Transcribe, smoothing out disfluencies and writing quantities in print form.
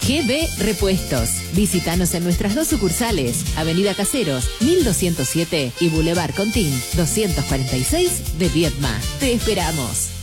GB Repuestos. Visítanos en nuestras 2 sucursales, Avenida Caseros, 1207 y Boulevard Contín, 246 de Viedma. Te esperamos.